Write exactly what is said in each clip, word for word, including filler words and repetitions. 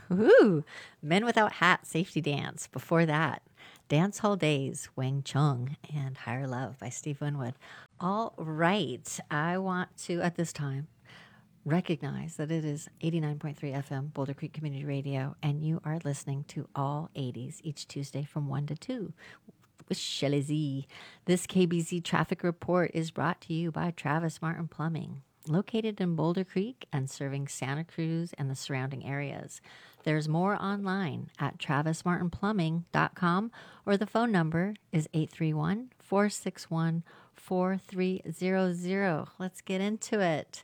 Ooh, Men Without Hats Safety Dance. Before that, Dance Hall Days, Wang Chung, and Higher Love by Steve Winwood. All right, I want to, at this time, recognize that it is eighty-nine point three F M, Boulder Creek Community Radio, and you are listening to All eighties each Tuesday from one to two with Shelly Z. This K B Z traffic report is brought to you by Travis Martin Plumbing, located in Boulder Creek and serving Santa Cruz and the surrounding areas. There's more online at travis martin plumbing dot com, or the phone number is eight three one, four six one, four three zero zero. Let's get into it.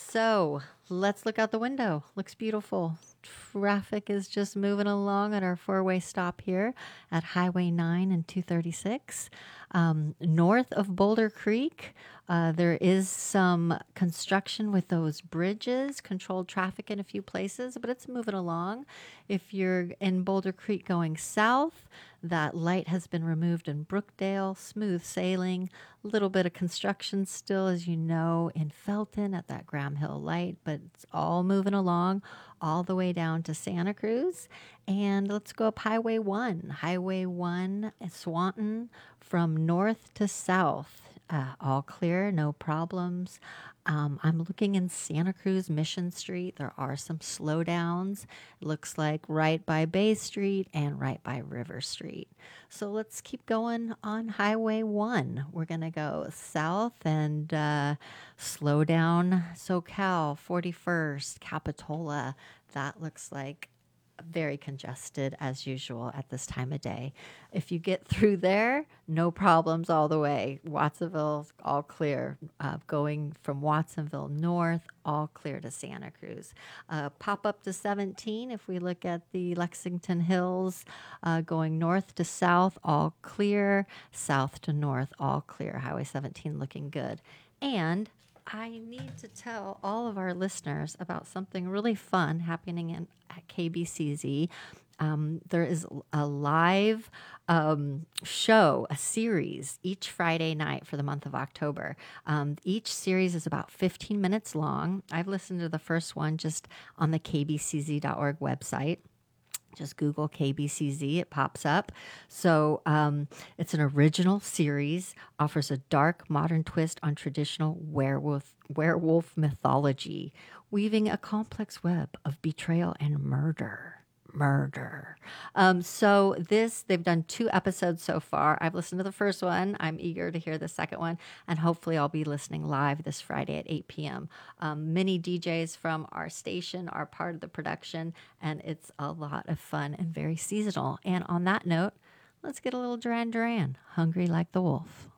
So let's look out the window. Looks beautiful. Traffic is just moving along at our four-way stop here at Highway nine and two thirty-six. Um, north of Boulder Creek, uh, there is some construction with those bridges, controlled traffic in a few places, but it's moving along. If you're in Boulder Creek going south, that light has been removed in Brookdale, smooth sailing, a little bit of construction still, as you know, in Felton at that Graham Hill light, but it's all moving along all the way down to Santa Cruz. And let's go up Highway one. Highway one, Swanton, from north to south. Uh, all clear, no problems. Um, I'm looking in Santa Cruz, Mission Street. There are some slowdowns. It looks like right by Bay Street and right by River Street. So let's keep going on Highway one. We're going to go south and uh, slow down SoCal, forty-first, Capitola. That looks like very congested as usual at this time of day. If you get through there, no problems all the way. Watsonville, all clear. Uh, going from Watsonville north, all clear to Santa Cruz. Uh, pop up to seventeen. If we look at the Lexington Hills, uh, going north to south, all clear. South to north, all clear. Highway seventeen looking good. And I need to tell all of our listeners about something really fun happening in, at K B C Z. Um, there is a live um, show, a series, each Friday night for the month of October. Um, each series is about fifteen minutes long. I've listened to the first one just on the k b c z dot org website. Just Google K B C Z, it pops up. So um, it's an original series, offers a dark modern twist on traditional werewolf, werewolf mythology, weaving a complex web of betrayal and murder. Murder. Um, so this, they've done two episodes so far. I've listened to the first one. I'm eager to hear the second one. And hopefully I'll be listening live this Friday at eight p.m. Um, many D Js from our station are part of the production, and it's a lot of fun and very seasonal. And on that note, let's get a little Duran Duran, Hungry Like the Wolf.